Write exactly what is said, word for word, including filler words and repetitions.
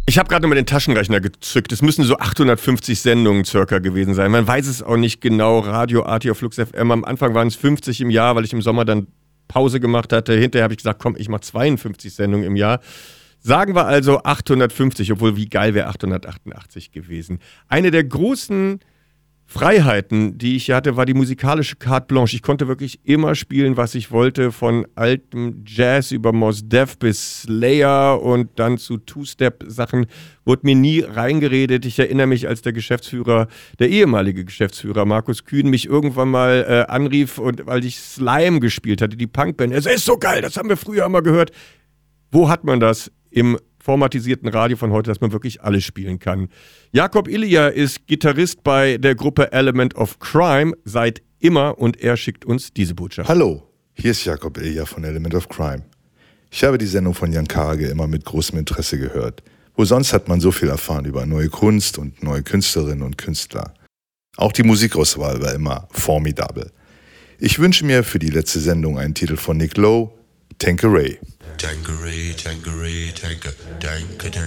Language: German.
Ich habe gerade nochmal den Taschenrechner gezückt. Es müssen so achthundertfünfzig Sendungen circa gewesen sein. Man weiß es auch nicht genau. Radio A T auf Flux F M. Am Anfang waren es fünfzig im Jahr, weil ich im Sommer dann Pause gemacht hatte. Hinterher habe ich gesagt, komm, ich mache zweiundfünfzig Sendungen im Jahr. Sagen wir also achthundertfünfzig, obwohl wie geil wäre achthundertachtundachtzig gewesen. Eine der großen Freiheiten, die ich hatte, war die musikalische Carte Blanche. Ich konnte wirklich immer spielen, was ich wollte, von altem Jazz über Mos Def bis Slayer und dann zu Two-Step-Sachen. Wurde mir nie reingeredet. Ich erinnere mich, als der Geschäftsführer, der ehemalige Geschäftsführer Markus Kühn, mich irgendwann mal äh, anrief, und weil ich Slime gespielt hatte, die Punkband. Es ist so geil, das haben wir früher immer gehört. Wo hat man das im formatisierten Radio von heute, dass man wirklich alles spielen kann? Jakob Ilja ist Gitarrist bei der Gruppe Element of Crime seit immer und er schickt uns diese Botschaft. Hallo, hier ist Jakob Ilja von Element of Crime. Ich habe die Sendung von Jan Karge immer mit großem Interesse gehört. Wo sonst hat man so viel erfahren über neue Kunst und neue Künstlerinnen und Künstler. Auch die Musikauswahl war immer formidabel. Ich wünsche mir für die letzte Sendung einen Titel von Nick Lowe, Tanqueray. Tanqueray, Tanqueray, Tanqueray, Tanqueray.